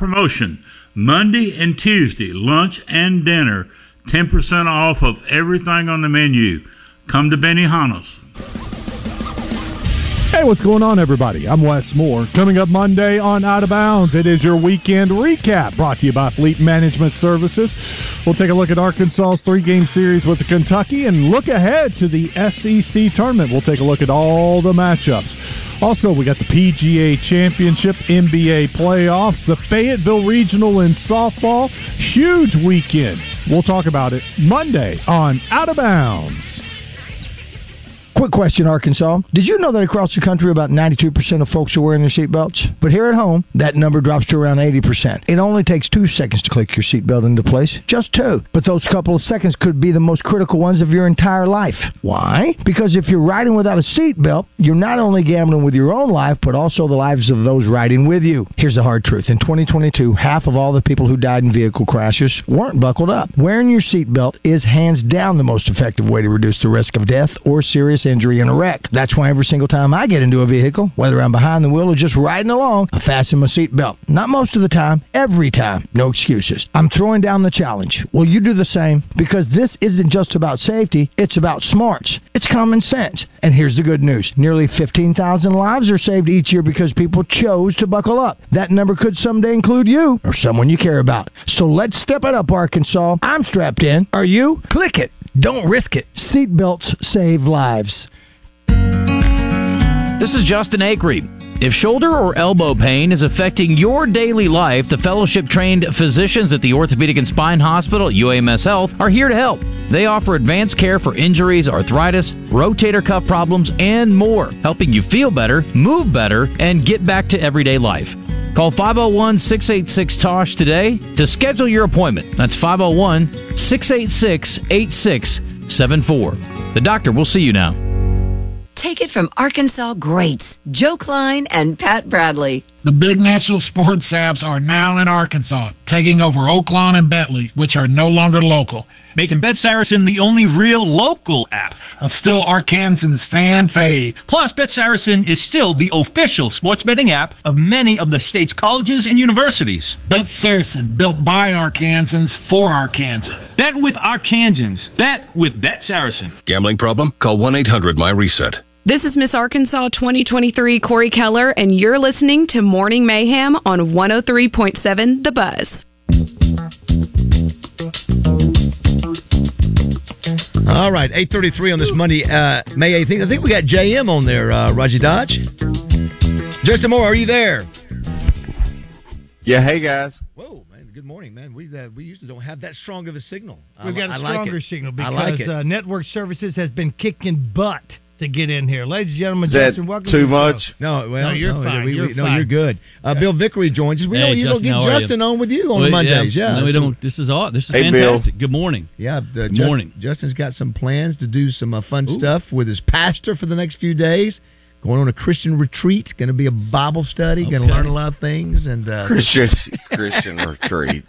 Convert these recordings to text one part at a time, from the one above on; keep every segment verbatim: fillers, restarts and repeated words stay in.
promotion. Monday and Tuesday, lunch and dinner, ten percent off of everything on the menu. Come to Benihana's. Hey, what's going on, everybody? I'm Wes Moore. Coming up Monday on Out of Bounds, it is your weekend recap brought to you by Fleet Management Services. We'll take a look at Arkansas's three-game series with Kentucky and look ahead to the S E C tournament. We'll take a look at all the matchups. Also, we got the P G A Championship, N B A playoffs, the Fayetteville Regional in softball. Huge weekend. We'll talk about it Monday on Out of Bounds. Quick question, Arkansas. Did you know that across the country about ninety-two percent of folks are wearing their seatbelts? But here at home, that number drops to around eighty percent. It only takes two seconds to click your seatbelt into place. Just two. But those couple of seconds could be the most critical ones of your entire life. Why? Because if you're riding without a seatbelt, you're not only gambling with your own life, but also the lives of those riding with you. Here's the hard truth. In twenty twenty-two, half of all the people who died in vehicle crashes weren't buckled up. Wearing your seatbelt is hands down the most effective way to reduce the risk of death or serious injury in a wreck. That's why every single time I get into a vehicle, whether I'm behind the wheel or just riding along, I fasten my seatbelt. Not most of the time, every time. No excuses. I'm throwing down the challenge. Will you do the same? Because this isn't just about safety, it's about smarts. It's common sense. And here's the good news. Nearly fifteen thousand lives are saved each year because people chose to buckle up. That number could someday include you or someone you care about. So let's step it up, Arkansas. I'm strapped in. Are you? Click it. Don't risk it. Seatbelts save lives. This is Justin Akery. If shoulder or elbow pain is affecting your daily life, the fellowship-trained physicians at the Orthopedic and Spine Hospital at U A M S Health are here to help. They offer advanced care for injuries, arthritis, rotator cuff problems, and more, helping you feel better, move better, and get back to everyday life. Call five oh one, six eight six, T O S H today to schedule your appointment. That's five oh one, six eight six, eight six seven four. The doctor will see you now. Take it from Arkansas greats, Joe Klein and Pat Bradley. The big national sports apps are now in Arkansas, taking over Oaklawn and Bentley, which are no longer local. Making Bet Saracen the only real local app. Of still Arkansans' fan fave. Plus, Bet Saracen is still the official sports betting app of many of the state's colleges and universities. Bet Saracen, built by Arkansans for Arkansans. Bet with Arkansans. Bet with Bet Saracen. Gambling problem? Call one eight hundred my reset. This is Miss Arkansas twenty twenty-three, Corey Keller, and you're listening to Morning Mayhem on one oh three point seven The Buzz. All right, eight thirty-three on this Monday, uh, May eighteenth. I think we got J M on there, uh, Roger Dodge. Justin Moore, are you there? Yeah, hey, guys. Whoa, man, good morning, man. We uh, we usually don't have that strong of a signal. We've I, got a I like stronger it. signal I because like it. uh, Network Services has been kicking butt to get in here. Ladies and gentlemen, Is that Justin, welcome too to the much? show. No, well, no, you're no, fine. We, you're we, no, fine. you're good. Uh, Bill Vickery joins us. We hey, don't, you Justin, don't get Justin on with you on well, Mondays. Yeah, yeah. No, we don't. This is all. This is hey, fantastic. Bill. Good morning. Yeah. Uh, Good Just, morning. Justin's got some plans to do some uh, fun Ooh. stuff with his pastor for the next few days. Going on a Christian retreat. Going to be a Bible study. Okay. Going to learn a lot of things. And uh, Christian Christian retreat.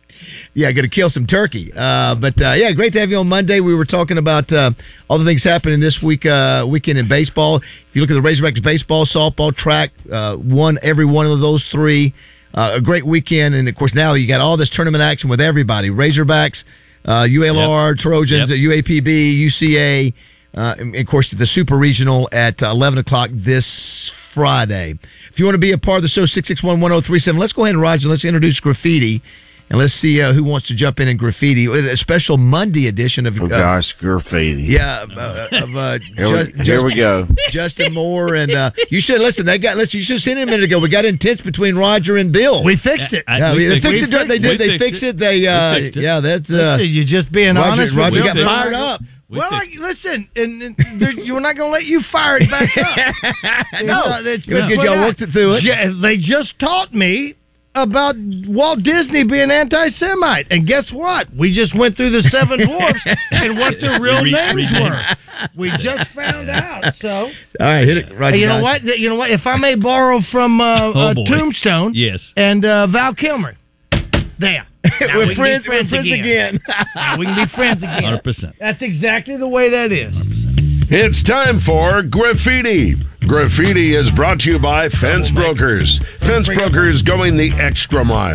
Yeah, going to kill some turkey. Uh, but, uh, yeah, great to have you on Monday. We were talking about uh, all the things happening this week uh, weekend in baseball. If you look at the Razorbacks baseball, softball, track, uh, won every one of those three. Uh, a great weekend. And, of course, now you got all this tournament action with everybody. Razorbacks, uh, U L R, yep. Trojans, yep. U A P B, U C A, uh, and, of course, the Super Regional at uh, eleven o'clock this Friday. If you want to be a part of the show, six six one, one oh three seven. Let's go ahead and, Roger, let's introduce Graffiti. And let's see uh, who wants to jump in and graffiti. A special Monday edition of... Oh, uh, gosh, graffiti. Yeah, uh, of... Uh, here, we, just, here we go. Justin Moore and... Uh, you should... Listen, they got... Listen, you should have seen it a minute ago. We got intense between Roger and Bill. We fixed it. Yeah, we, they fixed it. it. They did. They fixed it. it. They, uh, fixed it. Yeah, that's... Uh, listen, you're just being Roger, honest. Roger with got Bill. fired up. We well, like, listen, and, and we're not going to let you fire it back up. No, it's because y'all worked it through it. Yeah, they just taught me about Walt Disney being anti-Semite. And guess what? We just went through the seven dwarfs and what their real Re- names re- were. We just found out. So, all right, hit it, Roger. You know what? You know what? If I may borrow from uh, oh, uh, Tombstone, yes, and uh, Val Kilmer, there. we're we friends. friends We're friends again. again. Now we can be friends again. one hundred percent. That's exactly the way that is. one hundred percent. It's time for Graffiti. Graffiti is brought to you by Fence Brokers. Fence Brokers going the extra mile.